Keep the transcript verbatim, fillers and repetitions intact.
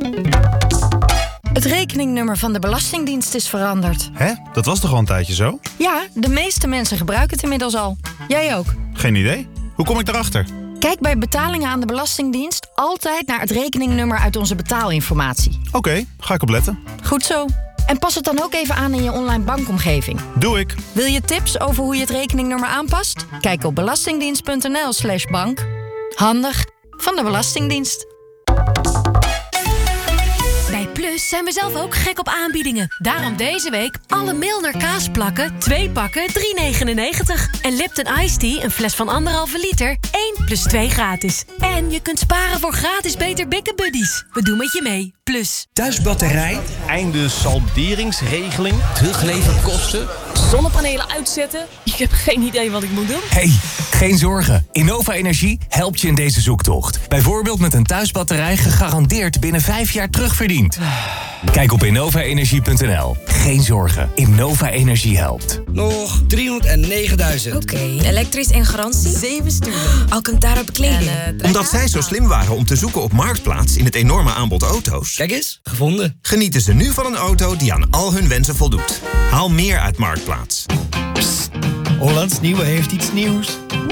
Het rekeningnummer van de Belastingdienst is veranderd. Hè? Dat was toch al een tijdje zo? Ja, de meeste mensen gebruiken het inmiddels al. Jij ook. Geen idee. Hoe kom ik daarachter? Kijk bij betalingen aan de Belastingdienst altijd naar het rekeningnummer uit onze betaalinformatie. Oké, okay, ga ik opletten. Goed zo. En pas het dan ook even aan in je online bankomgeving. Doe ik. Wil je tips over hoe je het rekeningnummer aanpast? Kijk op belastingdienst.nl slash bank. Handig van de Belastingdienst. Bij Plus zijn we zelf ook gek op aanbiedingen. Daarom deze week alle Milner kaasplakken, twee pakken, drie negenennegentig. En Lipton Iced Tea, een fles van anderhalve liter, één plus twee gratis. En je kunt sparen voor gratis Beter Bikken Buddies. We doen met je mee. Plus. Thuisbatterij, einde salderingsregeling, terugleverkosten, Zonnepanelen uitzetten? Ik heb geen idee wat ik moet doen. Hey, geen zorgen. Innova Energie helpt je in deze zoektocht. Bijvoorbeeld met een thuisbatterij gegarandeerd binnen vijf jaar terugverdiend. Kijk op innova energie punt n l. Geen zorgen. Innova Energie helpt. Nog driehonderdnegenduizend. Oké, okay. Elektrisch en garantie? Zeven stunden. Alcantara bekleding. Uh, Omdat zij zo slim waren om te zoeken op Marktplaats in het enorme aanbod auto's. Kijk eens, gevonden. Genieten ze nu van een auto die aan al hun wensen voldoet. Haal meer uit Marktplaats. Psst, Hollands Nieuwe heeft iets nieuws.